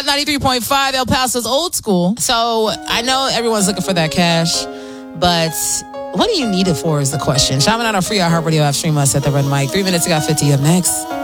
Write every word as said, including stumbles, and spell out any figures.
Hot ninety-three point five, El Paso's old school. So I know everyone's looking for that cash, but what do you need it for is the question. Shopping out our free iHeartRadio app. Stream us at The Red Mic. Three minutes, I got fifty up next.